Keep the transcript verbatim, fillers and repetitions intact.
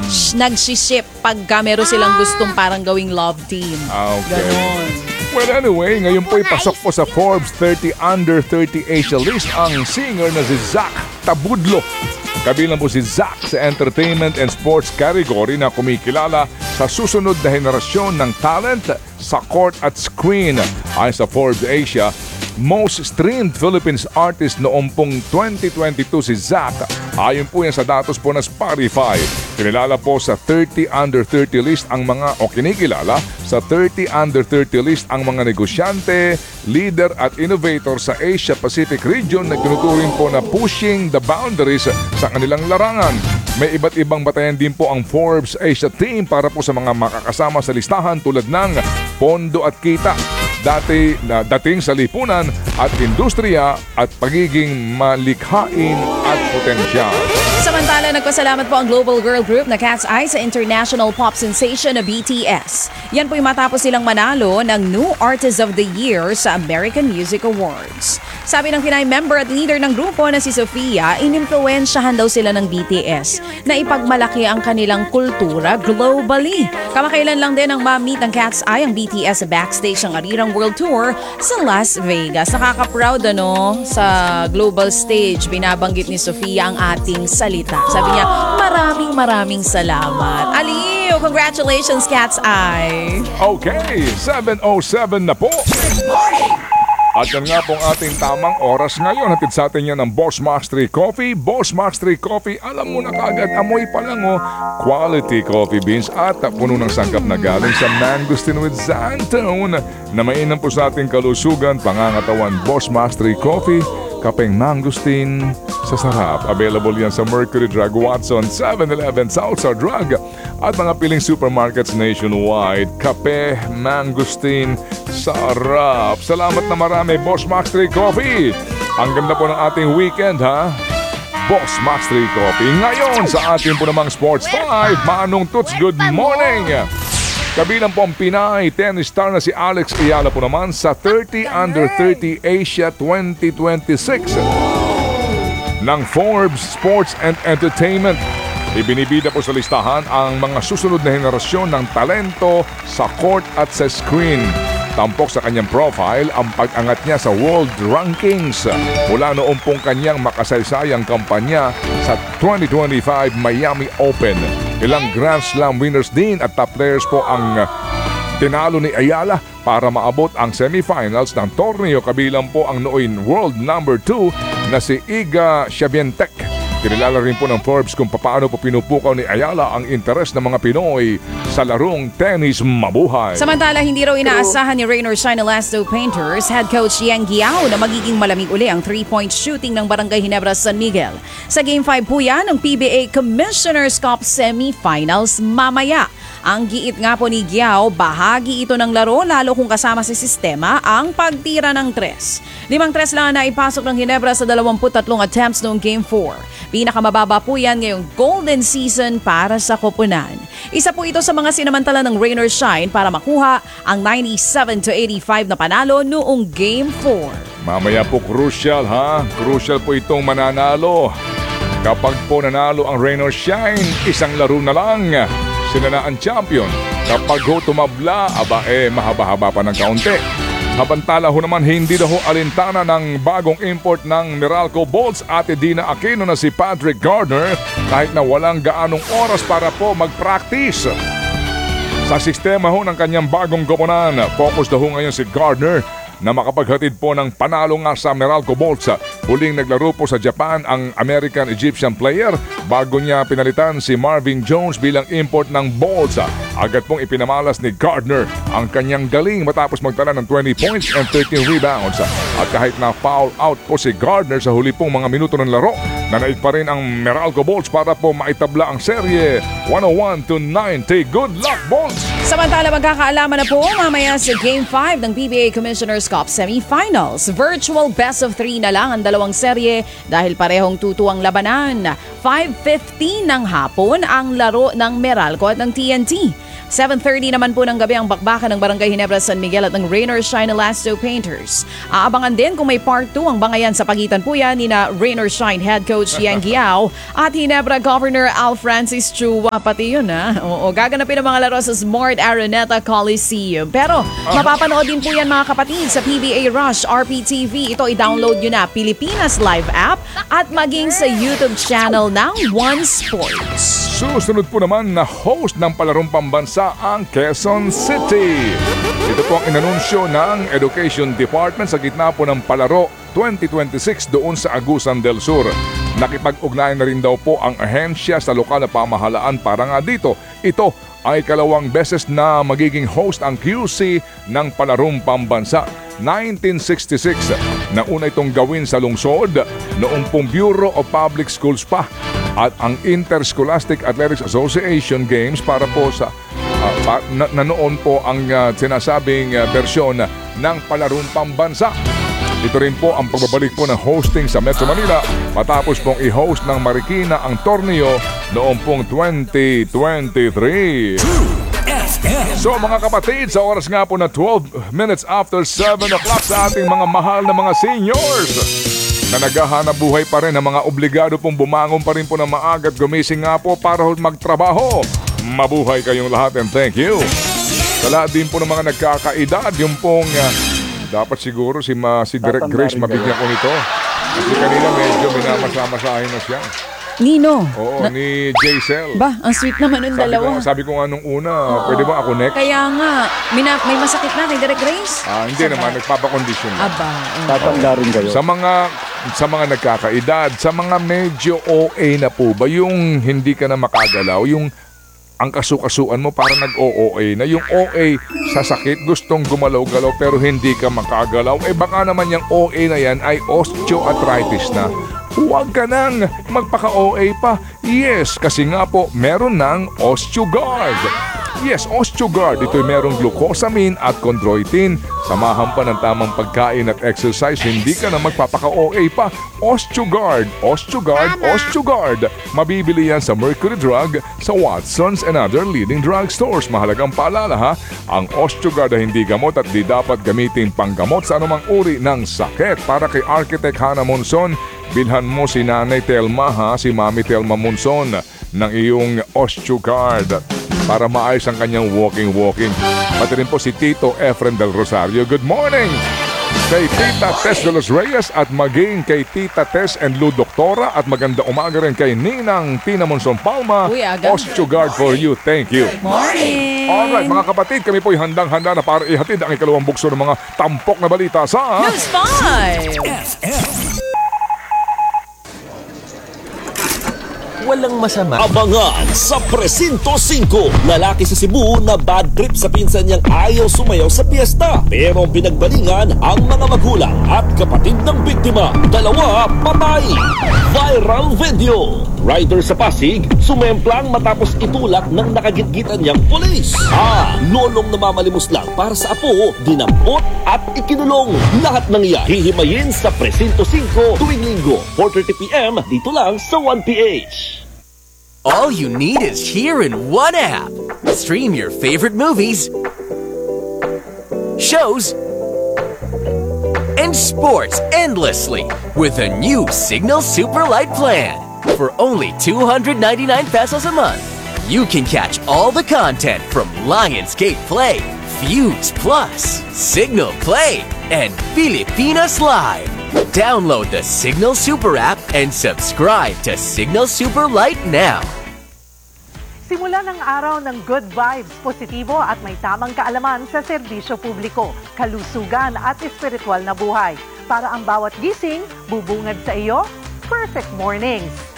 nagsiship pagka meron silang gustong parang gawing love team. Okay. Ganon. Well, anyway, ngayon po'y pasok po sa Forbes thirty under thirty Asia list ang singer na si Zac Tabudlo. Kabilang po si Zac sa entertainment and sports category na kumikilala sa susunod na henerasyon ng talent sa court at screen. Ayon sa Forbes Asia, most streamed Philippines artist noong pong twenty twenty-two si Zac. Ayon po yan sa datos po ng Spotify. Kinilala po sa thirty under thirty list ang mga o kinikilala sa thirty under thirty list ang mga negosyante, leader at innovator sa Asia Pacific region na tinuturing po na pushing the boundaries sa kanilang larangan. May iba't ibang batayan din po ang Forbes Asia team para po sa mga makakasama sa listahan tulad ng pondo at kita, dati na dating sa lipunan at industriya at pagiging malikhain at potensyal. Samantala, nagpasalamat po ang global girl group na Cat's Eye sa international pop sensation na B T S. Yan po'y matapos silang manalo ng New Artist of the Year sa American Music Awards. Sabi ng Pinay member at leader ng grupo na si Sofia, inimpluwensyahan daw sila ng B T S na ipagmalaki ang kanilang kultura globally. Kamakailan lang din ang ma-meet ng Cat's Eye ang B T S sa backstage ng Arirang World Tour sa Las Vegas. Nakaka-proud ano, sa global stage, binabanggit ni Sofia ang ating salita. Sabi niya, maraming maraming salamat. Aliw, congratulations Cat's Eye. Okay, seven oh seven na po. At yan nga pong ating tamang oras ngayon. Hatid sa atin yan ng Boss Max three Coffee. Boss Max three Coffee, alam mo na kagad, amoy pa lang oh. Quality coffee beans at puno ng sangkap na galing sa Mangosteen with Xantone na mainam po sa ating kalusugan, pangangatawan. Boss Max three Coffee, kapeng Mangosteen sa sarap. Available yan sa Mercury Drug, Watson, seven eleven, Southside Drug at mga piling supermarkets nationwide. Kape, Mangosteen, sarap. Salamat na marami, Boss Max three Coffee. Ang ganda po ng ating weekend, ha? Boss Max three Coffee. Ngayon sa ating po namang Sports five, Manong Toots, good morning! Kabilang po ang Pinay tennis star na si Alex Ayala po naman sa thirty under thirty Asia twenty twenty-six ng Forbes Sports and Entertainment. Ibinibida po sa listahan ang mga susunod na henerasyon ng talento sa court at sa screen. Tampok sa kanyang profile ang pag-angat niya sa world rankings mula noong pong kanyang makasaysayang kampanya sa twenty twenty-five Miami Open. Ilang Grand Slam winners din at top players po ang tinalo ni Ayala para maabot ang semifinals ng torneo, kabilang po ang nooy world number two na si Iga Swiatek. Kinilala rin po ng Forbes kung paano po pinupukaw ni Ayala ang interes ng mga Pinoy sa larong tennis mabuhay. Samantala, hindi raw inaasahan ni Rain or Shine Elasto Painters head coach Yang Guiao na magiging malamig uli ang three-point shooting ng Barangay Ginebra San Miguel. Sa Game five po yan ng P B A Commissioner's Cup Semifinals mamaya. Ang giit nga po ni Guiao, bahagi ito ng laro lalo kung kasama sa sistema ang pagtira ng tres. Limang tres lang na ipasok ng Ginebra sa dalawampu't tatlong attempts noong Game four. Pinakamababa po yan ngayong golden season para sa koponan. Isa po ito sa mga sinamantala ng Rain or Shine para makuha ang ninety-seven to eighty-five na panalo noong Game four. Mamaya po crucial ha, crucial po itong mananalo. Kapag po nanalo ang Rain or Shine, isang laro na lang. Sila na ang champion. Kapag ho tumabla, aba eh mahaba-haba pa ng kaunti. Habantala ho naman hindi na ho alintana ng bagong import ng Meralco Bolts Ate Dina Aquino na si Patrick Gardner kahit na walang gaanong oras para po mag-practice. Sa sistema ho ng kanyang bagong koponan, focus na ho ngayon si Gardner na makapaghatid po ng panalo nga sa Meralco Bolts. Huling naglaro po sa Japan ang American-Egyptian player bago niya pinalitan si Marvin Jones bilang import ng Bolts. Agad pong ipinamalas ni Gardner ang kanyang galing matapos magtala ng twenty points and thirteen rebounds. At kahit na foul out po si Gardner sa huli pong mga minuto ng laro, nanaig pa rin ang Meralco Bolts para po maitabla ang serye one oh one to ninety. Good luck, Bolts! Samantala, magkakaalaman na po mamaya sa Game five ng P B A Commissioner's Cup Semifinals. Virtual best of three na lang ang dalawang serye dahil parehong tutu ang labanan. five fifteen ng hapon ang laro ng Meralco at ng T N T. seven thirty naman po ng gabi ang bakbakan ng Barangay Ginebra San Miguel at ng Rain or Shine Elasto Painters. Aabangan din kung may part two ang bangayan sa pagitan po yan ni na Rain or Shine Head Coach Yang Giao at Ginebra Governor Al Francis Chua. Pati yun ha. Oo, gaganapin ang mga laro sa Smart Araneta Coliseum. Pero mapapanood din po yan mga kapatid sa P B A Rush R P T V. Ito i-download nyo na Pilipinas Live app at maging sa YouTube channel ng One Sports. Susunod po naman na host ng palarong pambansa ang Quezon City. Ito po ang inanunsyo ng Education Department sa gitna po ng palaro twenty twenty-six doon sa Agusan del Sur. Nakipag-ugnayan na rin daw po ang ahensya sa lokal na pamahalaan para nga dito. Ito ay kalawang beses na magiging host ang Q C ng palarong pambansa. nineteen sixty-six, nauna itong gawin sa lungsod noong pong Bureau of Public Schools pa at ang Interscholastic Athletics Association Games para po sa uh, pa, na, na noon po ang uh, sinasabing uh, bersyon ng palarong pambansa. Ito rin po ang pagbabalik po ng hosting sa Metro Manila matapos pong i-host ng Marikina ang torneo noong pong twenty twenty-three. So mga kapatid, sa oras nga po na twelve minutes after seven o'clock sa ating mga mahal na mga seniors na naghahanap buhay pa rin, ang mga obligado pong bumangon pa rin po na maaga at gumising nga po para magtrabaho. Mabuhay kayong lahat and thank you. Sa lahat din po ng mga nagkakaedad, yung pong uh, dapat siguro si, ma, si Direk Grace mabigyan ko nito. Kasi kanina medyo minamasa-masahin na siya. Nino. Oo, na, ni J-Cell. Ba, ang sweet naman ng Sabi dalawa. ko, sabi ko nga nung una, pwede ba ako next? Kaya nga, mina, may masakit na kay Direk Grace? Ah, hindi naman, nagpapakondisyon lang. Aba. Tatanda rin kayo. Sa mga sa mga nagkakaedad, sa mga medyo O A na po ba, yung hindi ka na makagalaw, yung ang kasukasuan mo para nag-O O A na, yung O A sa sakit, gustong gumalaw-galaw pero hindi ka makagalaw, eh baka naman yung O A na yan ay osteoarthritis na. Huwag ka nang magpaka-O A pa. Yes, kasi nga po, meron ng OsteoGuard. Yes, OsteoGuard. Ito'y merong glucosamine at chondroitin. Samahan pa ng tamang pagkain at exercise, hindi ka na magpapaka-O A pa. OsteoGuard, OsteoGuard, OsteoGuard. Mabibili yan sa Mercury Drug, sa Watson's and other leading drugstores. Mahalagang paalala ha, ang OsteoGuard ay hindi gamot at di dapat gamitin panggamot sa anumang uri ng sakit. Para kay Architect Hannah Monson, bilhan mo si Nanay Telma ha, si Mami Telma Monson ng iyong OsteoGuard para maayos ang kanyang walking-walking. Pati rin po si Tito Efren del Rosario. Good morning! Kay Tita Tess de los Reyes at maging kay Tita Tess and Lou Doctora at maganda umaga rin kay Ninang Tina Monson Palma. Uy, aga. OsteoGuard for you. Thank you. Morning! Alright mga kapatid, kami po'y handang-handa na para ihatid ang ikalawang bukso ng mga tampok na balita sa News five! Walang masama. Abangan sa Presinto five. Lalaki sa Cebu na bad trip sa pinsan niyang ayaw sumayaw sa piyesta. Pero pinagbalingan ang mga magulang at kapatid ng biktima. Dalawa, patay. Viral video. Rider sa Pasig, sumemplang matapos itulak ng nakagitgitan niyang pulis. Ah, lolong namamalimos lang para sa apo, dinampot at ikinulong. Lahat ng iyan hihimayin sa Presinto five tuwing linggo, four thirty p m dito lang sa one P H. All you need is here in one app. Stream your favorite movies, shows, and sports endlessly with a new Signal Super Light plan. For only two hundred ninety-nine pesos a month, you can catch all the content from Lionsgate Play, Fuse Plus, Signal Play, and Pilipinas Live. Download the Signal Super app and subscribe to Signal Super Light now. Simula ng araw ng good vibes, positibo at may tamang kaalaman sa serbisyo publiko, kalusugan at espiritual na buhay. Para ang bawat gising, bubungad sa iyo, perfect mornings.